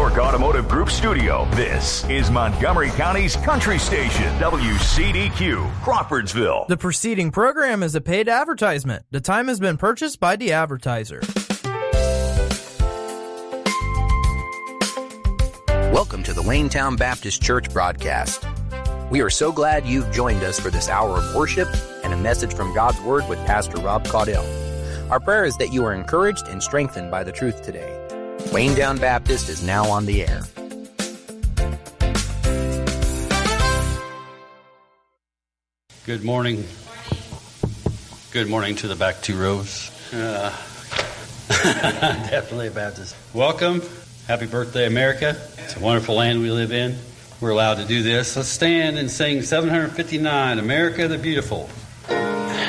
York Automotive Group studio, this is Montgomery County's country station, WCDQ, Crawfordsville. The preceding program is a paid advertisement. The time has been purchased by the advertiser. Welcome to the Waynetown Baptist Church broadcast. We are so glad you've joined us for this hour of worship and a message from God's Word with Pastor Rob Caudell. Our prayer is that you are encouraged and strengthened by the truth today. Waynetown Baptist is now on the air. Good morning. Good morning to the back two rows. Definitely a Baptist. Welcome. Happy birthday, America. It's a wonderful land we live in. We're allowed to do this. Let's stand and sing 759, America the Beautiful.